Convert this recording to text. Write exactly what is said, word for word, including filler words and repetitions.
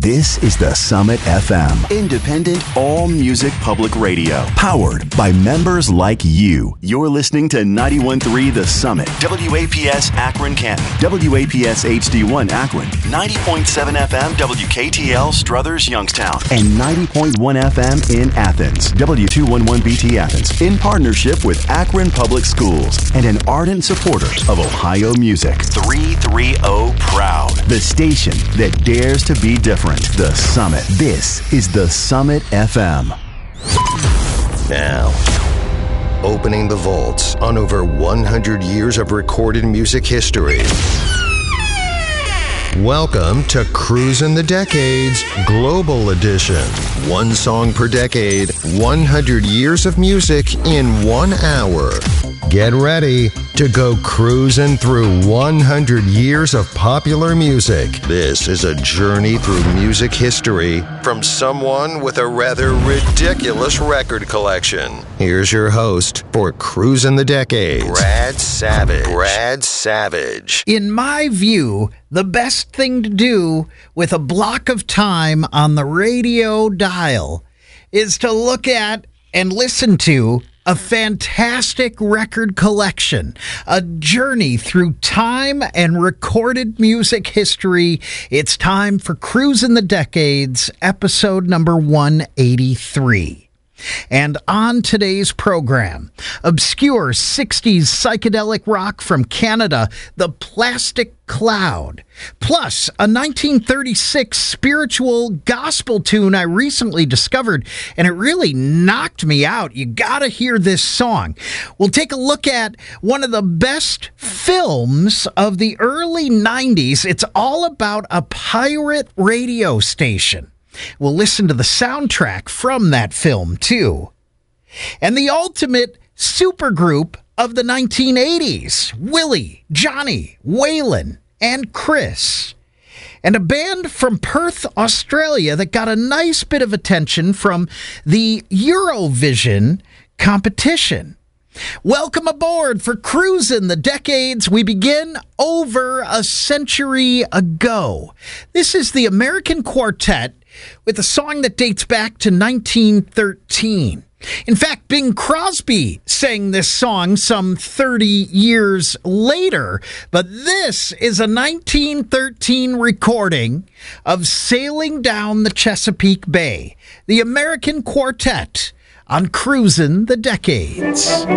This is The Summit F M, independent all-music public radio, powered by members like you. You're listening to ninety-one point three The Summit, W A P S Akron Canton, W A P S H D one Akron, ninety point seven F M W K T L Struthers Youngstown, and ninety point one F M in Athens, W two eleven B T Athens, in partnership with Akron Public Schools and an ardent supporter of Ohio music. three thirty Proud, the station that dares to be different. The Summit. This is The Summit F M. Now, opening the vaults on over one hundred years of recorded music history. Welcome to Cruisin' the Decades Global Edition. One song per decade, one hundred years of music in one hour. Get ready to go cruising through one hundred years of popular music. This is a journey through music history from someone with a rather ridiculous record collection. Here's your host for Cruisin' the Decades, Brad Savage. Brad Savage. In my view, the best thing to do with a block of time on the radio dial is to look at and listen to a fantastic record collection, a journey through time and recorded music history. It's time for Cruisin' the Decades, episode number one eighty-three. And on today's program, obscure sixties psychedelic rock from Canada, The Plastic Cloud, plus a nineteen thirty-six spiritual gospel tune I recently discovered, and it really knocked me out. You gotta hear this song. We'll take a look at one of the best films of the early nineties. It's all about a pirate radio station. We'll listen to the soundtrack from that film, too. And the ultimate supergroup of the nineteen eighties, Willie, Johnny, Waylon, and Chris. And a band from Perth, Australia that got a nice bit of attention from the Eurovision competition. Welcome aboard for Cruisin' the Decades. We begin over a century ago. This is the American Quartet with a song that dates back to nineteen thirteen. In fact, Bing Crosby sang this song some thirty years later, but this is a nineteen thirteen recording of Sailing Down the Chesapeake Bay, the American Quartet on Cruisin' the Decades.